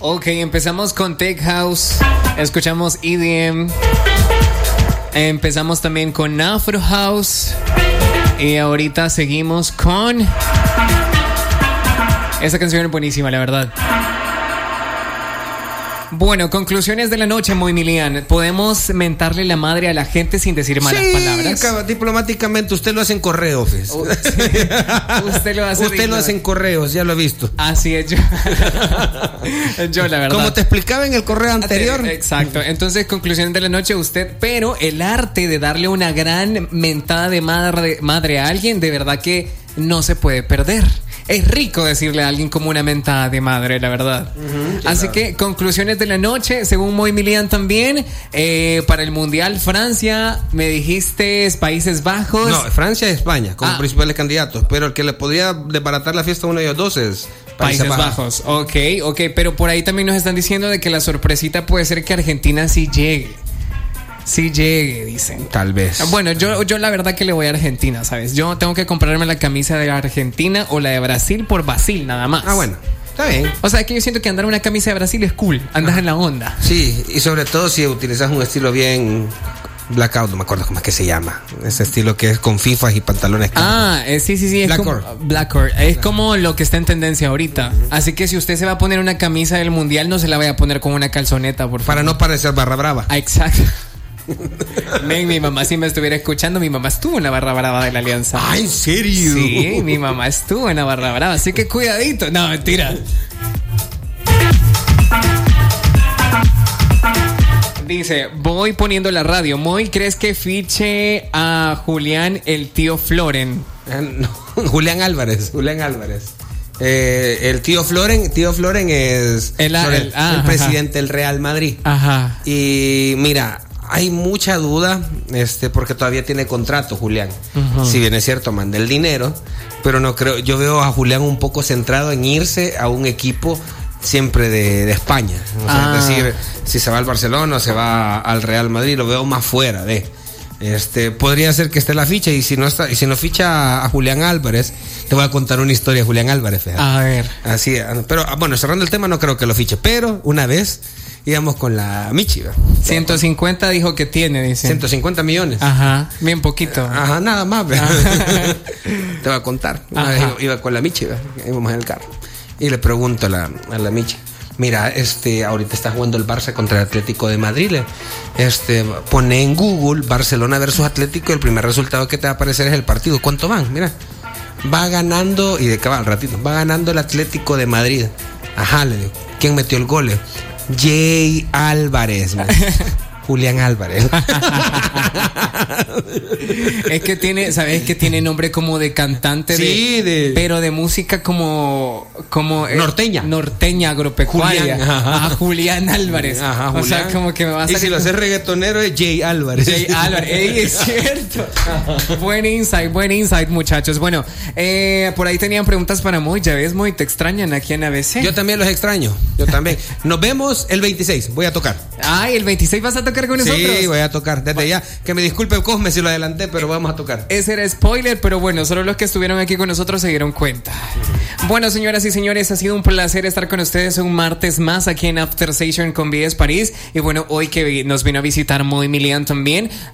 Ok, empezamos con Tech House, escuchamos EDM, empezamos también con Afro House y ahorita seguimos con... Esta canción es buenísima, la verdad. Bueno, conclusiones de la noche, muy Milian. ¿Podemos mentarle la madre a la gente sin decir malas palabras? Sí, diplomáticamente. Usted lo hace en correos, sí. Usted lo hace. Usted lo hace en correos, ya lo he visto. Así es, yo la verdad. Como te explicaba en el correo anterior. Exacto. Entonces, conclusiones de la noche, usted. Pero el arte de darle una gran mentada de madre a alguien, de verdad que no se puede perder. Es rico decirle a alguien como una mentada de madre, la verdad. Así que, conclusiones de la noche, según Moy Milian también, para el Mundial, Francia, me dijiste Países Bajos. No, Francia y España, como principales candidatos. Pero el que le podría desbaratar la fiesta a uno de ellos dos es Países Bajos. Ok, pero por ahí también nos están diciendo de que la sorpresita puede ser que Argentina sí llegue. Sí llegue, dicen. Tal vez. Bueno, yo la verdad que le voy a Argentina, ¿sabes? Yo tengo que comprarme la camisa de Argentina o la de Brasil por Basil, nada más. Bueno, está bien. O sea, que yo siento que andar una camisa de Brasil es cool. Andas en la onda. Sí, y sobre todo si utilizas un estilo bien... Blackout, no me acuerdo cómo es que se llama. Ese estilo que es con fifas y pantalones. Sí. Blackcore. Es como lo que está en tendencia ahorita. Así que si usted se va a poner una camisa del Mundial, no se la vaya a poner con una calzoneta, por favor. Para no parecer barra brava. Exacto. Mi mamá, si me estuviera escuchando, mi mamá estuvo en la barra brava de la Alianza. ¡Ay, en serio! Sí, mi mamá estuvo en la barra brava, así que cuidadito. No, mentira. Dice, voy poniendo la radio. Moy, ¿crees que fiche a Julián el tío Floren? No, Julián Álvarez. El tío Floren es el presidente del Real Madrid. Ajá. Y mira, hay mucha duda, porque todavía tiene contrato Julián. Si bien es cierto, manda el dinero, pero no creo. Yo veo a Julián un poco centrado en irse a un equipo siempre de España. O sea, es decir, si se va al Barcelona o se va al Real Madrid, lo veo más fuera de. Podría ser que esté la ficha, y si no ficha a Julián Álvarez, te voy a contar una historia de Julián Álvarez, fíjate. A ver. Así, pero bueno, cerrando el tema, no creo que lo fiche, pero una vez íbamos con la Michi, ¿verdad? 150 dijo que tiene, dice. 150 millones. Ajá, bien poquito. Ajá, nada más, ¿verdad? Te voy a contar. Una vez iba con la Michi, ¿verdad? Íbamos en el carro y le pregunto a la Michi: mira, ahorita está jugando el Barça contra el Atlético de Madrid. Pone en Google Barcelona versus Atlético y el primer resultado que te va a aparecer es el partido. ¿Cuánto van? Mira, va ganando, y de qué va al ratito, va ganando el Atlético de Madrid. Ajá, le digo, ¿quién metió el gol? Jay Álvarez. Julián Álvarez. Es que tiene, ¿sabes? Que tiene nombre como de cantante, sí, pero de música como norteña agropecuaria. Julián Álvarez. Ajá, Julián. O sea, como que me va a salir. Y si lo hace reggaetonero es Jay Álvarez. Ey, es cierto. Buen insight, muchachos. Bueno, por ahí tenían preguntas para Moy. Ya ves, Moy, te extrañan aquí en ABC. Yo también los extraño. Yo también. Nos vemos el 26. Voy a tocar. Ay, el 26 vas a tocar con nosotros. Sí, voy a tocar. Desde ya, que me disculpe Cosme si lo adelanté, pero vamos a tocar. Ese era spoiler, pero bueno, solo los que estuvieron aquí con nosotros se dieron cuenta. Bueno, señoras y señores, ha sido un placer estar con ustedes un martes más aquí en After Session con Vides París. Y bueno, hoy que nos vino a visitar Moy Milian también.